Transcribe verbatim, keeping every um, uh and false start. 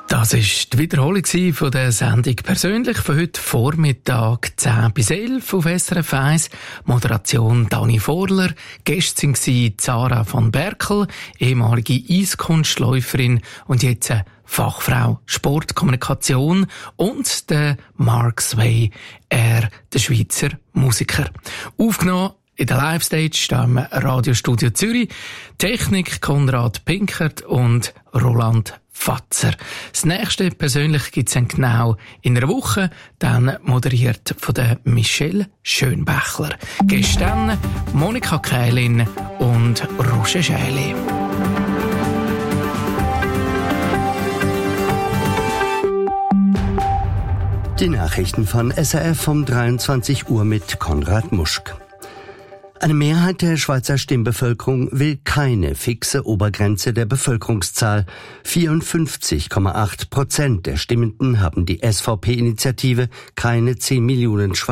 Das war die Wiederholung von der Sendung «Persönlich» von heute Vormittag zehn bis elf auf S R F eins. Moderation Dani Vorler. Gäste waren Zara von Berkel, ehemalige Eiskunstläuferin und jetzt Fachfrau Sportkommunikation, und der Mark Sway, er, der Schweizer Musiker. Aufgenommen in der Live-Stage da im Radiostudio Zürich. Technik Konrad Pinkert und Roland Fatzer. Das nächste persönlich gibt's dann genau in einer Woche, dann moderiert von der Michelle Schönbächler. Gestern Monika Kählin und Roger Schäli. Die Nachrichten von S R F um dreiundzwanzig Uhr mit Konrad Muschk. Eine Mehrheit der Schweizer Stimmbevölkerung will keine fixe Obergrenze der Bevölkerungszahl. vierundfünfzig Komma acht Prozent der Stimmenden haben die S V P-Initiative Keine zehn Millionen Schweizer